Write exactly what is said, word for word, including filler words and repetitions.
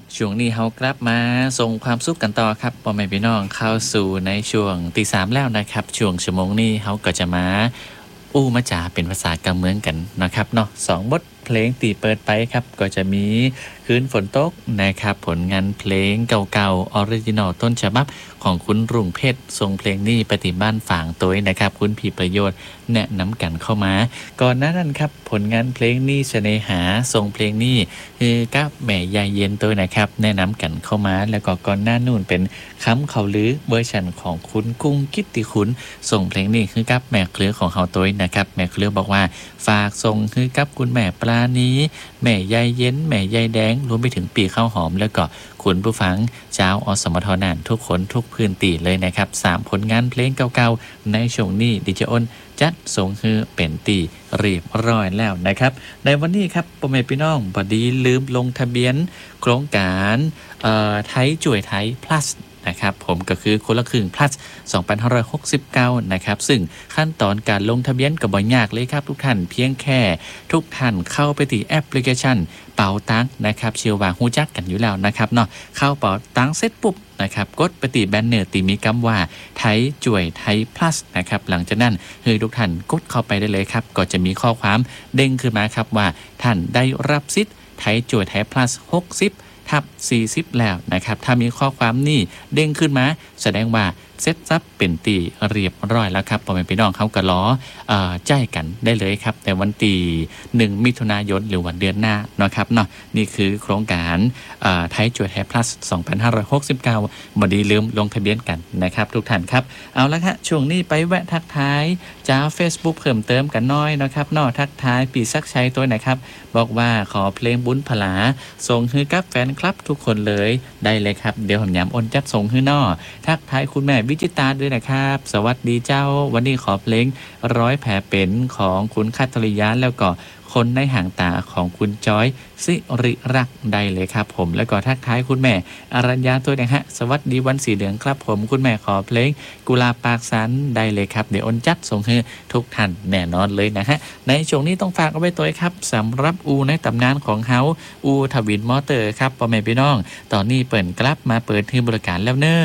ช่วงนี้เฮากลับมาส่งความสุขกันต่อครับพ่อแม่พี่น้องเข้าสู่ในช่วงตีสามแล้วนะครับช่วงชั่วโมงนี้เฮาก็จะมาอู้มาจาเป็นภาษากลางเมืองกันนะครับเนาะสองบทเพลงตีเปิดไปครับก็จะมีคืนฝนตกนะครับผลงานเพลงเก่าๆออริจินอลต้นฉบับของคุณรุ่งเพชรทรงเพลงนี้ปฏิบ้านฝางตัวนะครับคุณผีประโยชน์แนะนำกันเข้ามาก่อนหน้านั้นครับผลงานเพลงนี้เสน่หาทรงเพลงนี้คือกับแม่ยายเย็นตัวนะครับแนะนำกันเข้ามาแล้วก็ก่อนหน้านู่นเป็นคำเขาลือเวอร์ชันของคุณกุ้งกิตติคุณส่งเพลงนี้คือกับแม่เครือของเขาตัวนะครับแม่เครือบอกว่าฝากส่งคือกับคุณแม่ปลานี้แม่ยายเย็นแม่ยายแดงรวมไปถึงปีข้าวหอมแล้วก็คุณผู้ฟังเจ้าอสมทนานทุกคนทุกพื้นที่เลยนะครับสามผลงานเพลงเก่าๆในช่วงนี้ดิเจอ้นจัดส่งคือเป็นตีเรียบร้อยแล้วนะครับในวันนี้ครับพ่อแม่พี่น้องพอดีลืมลงทะเบียนโครงการไทยจ่วยไทย plus นะครับผมก็คือคนละครึ่ง plus สองพันห้าร้อยหกสิบเก้านะครับซึ่งขั้นตอนการลงทะเบียนก็บ่ยากเลยครับทุกท่านเพียงแค่ทุกท่านเข้าไปที่แอปพลิเคชันเป๋าตังนะครับเชื่อว่าฮู้จักกันอยู่แล้วนะครับเนาะเข้าเป๋าตังเสร็จปุ๊บนะครับกดไปที่แบนเนอร์ที่มีคำว่าไทยจ่วยไทย plus นะครับหลังจากนั้นให้ทุกท่านกดเข้าไปได้เลยครับก็จะมีข้อความเด้งขึ้นมาครับว่าท่านได้รับสิทธิ์ไทยจ่วยไทย plus หกสิบทับสี่สิบแล้วนะครับถ้ามีข้อความนี้เด้งขึ้นมาแสดงว่าเซตซับเป็นตีเรียบร้อยแล้วครับพ่อแม่พี่น้องเขาก็ล้อเอ่อใจกันได้เลยครับในวันที่หนึ่งมิถุนายนหรือวันเดือนหน้านะครับเนาะนี่คือโครงการเอ่อไทยจ่วยไทย plus สองพันห้าร้อยหกสิบเก้าบ่ดีลืมลงทะเบียนกันนะครับทุกท่านครับเอาละครับช่วงนี้ไปแวะทักทายจ้า Facebook เพิ่มเติมกันน้อยนะครับเนาะทักทายปีศักชัยตัวไหนครับบอกว่าขอเพลงบุญผลาส่งให้กับแฟนคลับทุกคนเลยได้เลยครับเดี๋ยวผมย้ำอ้นจัดส่งให้นอทักทายคุณแม่วิจิตาด้วยนะครับสวัสดีเจ้าวันนี้ขอเพลงร้อยแผลเป็นของคุณคัทริยาแล้วก็คนในห่างตาของคุณจอยสิริรักษ์ได้เลยครับผมแล้วก็ทักทายคุณแม่อรัญญาตัวนะฮะสวัสดีวันสีเหลืองครับผมคุณแม่ขอเพลงกุลาปากสันได้เลยครับเดี๋ยวอ้นจัดส่งให้ทุกท่านแน่นอนเลยนะฮะในช่วงนี้ต้องฝากเอาไว้ตัวครับสำหรับอูในตำนานของเฮาอูทวินมอเตอร์ครับพ่อแม่พี่น้องตอนนี้เปิดกลับมาเปิดให้บริการแล้วเนอะ